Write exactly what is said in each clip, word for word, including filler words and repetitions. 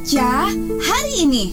cuaca hari ini.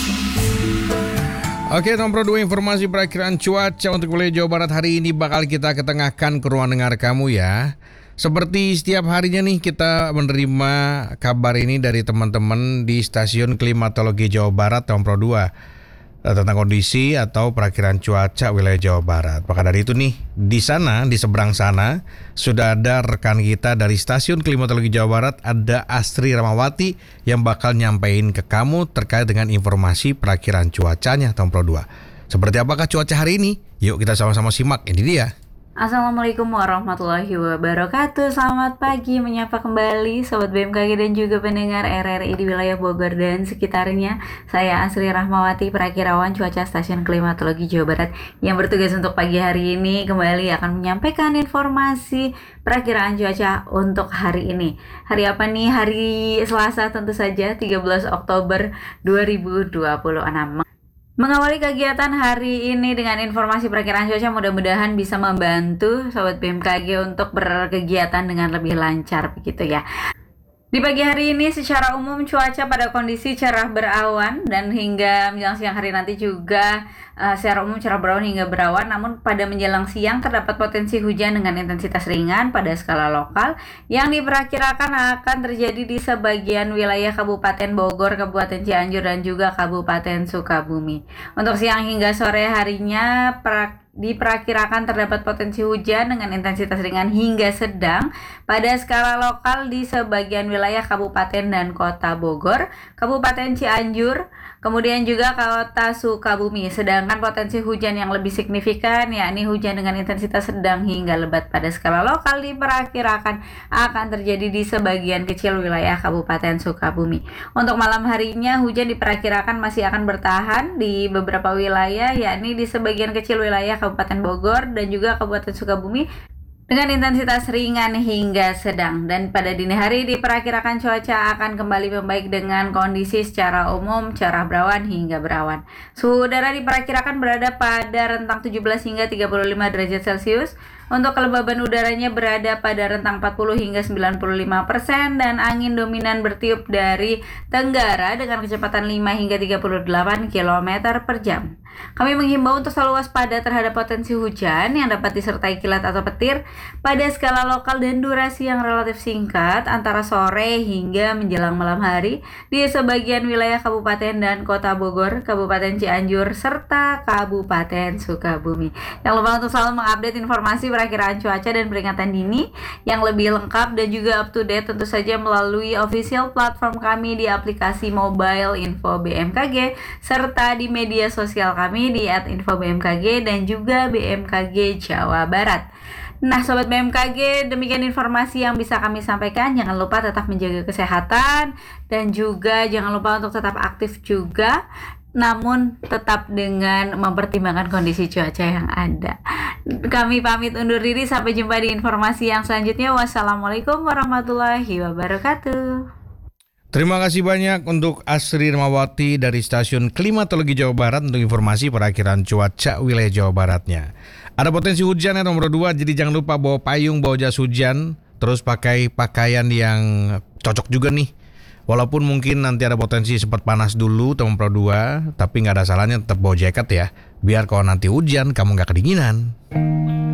Oke, nomor dua informasi perakiraan cuaca untuk wilayah Jawa Barat hari ini bakal kita ketengahkan ke ruang dengar kamu ya. Seperti setiap harinya nih kita menerima kabar ini dari teman-teman di Stasiun Klimatologi Jawa Barat nomor dua tentang kondisi atau perakiraan cuaca wilayah Jawa Barat. Maka dari itu nih, di sana, di seberang sana sudah ada rekan kita dari Stasiun Klimatologi Jawa Barat, ada Astri Ramawati yang bakal nyampein ke kamu terkait dengan informasi perakiraan cuacanya tahun Pro dua. Seperti apakah cuaca hari ini? Yuk kita sama-sama simak, ini dia. Assalamualaikum warahmatullahi wabarakatuh. Selamat pagi, menyapa kembali Sobat B M K G dan juga pendengar R R I di wilayah Bogor dan sekitarnya. Saya Asri Rahmawati, perakirawan cuaca Stasiun Klimatologi Jawa Barat yang bertugas untuk pagi hari ini kembali akan menyampaikan informasi perakiraan cuaca untuk hari ini. Hari apa nih? Hari Selasa tentu saja, tiga belas Oktober dua ribu dua puluh enam. Mengawali kegiatan hari ini dengan informasi perakiraan cuaca, mudah-mudahan bisa membantu Sobat B M K G untuk berkegiatan dengan lebih lancar begitu ya. Di pagi hari ini secara umum cuaca pada kondisi cerah berawan dan hingga menjelang siang hari nanti juga uh, secara umum cerah berawan hingga berawan, namun pada menjelang siang terdapat potensi hujan dengan intensitas ringan pada skala lokal yang diperkirakan akan terjadi di sebagian wilayah Kabupaten Bogor, Kabupaten Cianjur dan juga Kabupaten Sukabumi. Untuk siang hingga sore harinya pra diperkirakan terdapat potensi hujan dengan intensitas ringan hingga sedang pada skala lokal di sebagian wilayah Kabupaten dan Kota Bogor, Kabupaten Cianjur, kemudian juga Kota Sukabumi. Sedangkan potensi hujan yang lebih signifikan yakni hujan dengan intensitas sedang hingga lebat pada skala lokal diperkirakan akan terjadi di sebagian kecil wilayah Kabupaten Sukabumi. Untuk malam harinya hujan diperkirakan masih akan bertahan di beberapa wilayah yakni di sebagian kecil wilayah Kabupaten Bogor dan juga Kabupaten Sukabumi dengan intensitas ringan hingga sedang. Dan pada dini hari diperkirakan cuaca akan kembali membaik dengan kondisi secara umum cerah berawan hingga berawan. Suhu udara diperkirakan berada pada rentang tujuh belas hingga tiga puluh lima derajat Celcius. Untuk kelembaban udaranya berada pada rentang empat puluh hingga sembilan puluh lima persen dan angin dominan bertiup dari tenggara dengan kecepatan lima hingga tiga puluh delapan kilometer per jam. Kami menghimbau untuk selalu waspada terhadap potensi hujan yang dapat disertai kilat atau petir pada skala lokal dan durasi yang relatif singkat antara sore hingga menjelang malam hari di sebagian wilayah Kabupaten dan Kota Bogor, Kabupaten Cianjur, serta Kabupaten Sukabumi. Jangan lupa untuk selalu mengupdate informasi perakiraan cuaca dan peringatan dini yang lebih lengkap dan juga up to date tentu saja melalui official platform kami di aplikasi mobile Info B M K G serta di media sosial kami di at info b m k g dan juga B M K G Jawa Barat. Nah Sobat B M K G, demikian informasi yang bisa kami sampaikan. Jangan lupa tetap menjaga kesehatan dan juga jangan lupa untuk tetap aktif juga, namun tetap dengan mempertimbangkan kondisi cuaca yang ada. Kami pamit undur diri, sampai jumpa di informasi yang selanjutnya. Wassalamualaikum warahmatullahi wabarakatuh. Terima kasih banyak untuk Asri Ramawati dari Stasiun Klimatologi Jawa Barat untuk informasi perakiraan cuaca wilayah Jawa Baratnya. Ada potensi hujan ya nomor dua, jadi jangan lupa bawa payung, bawa jas hujan, terus pakai pakaian yang cocok juga nih. Walaupun mungkin nanti ada potensi sempat panas dulu tahun Pro dua, tapi nggak ada salahnya tetap bawa jaket ya, biar kalau nanti hujan kamu nggak kedinginan.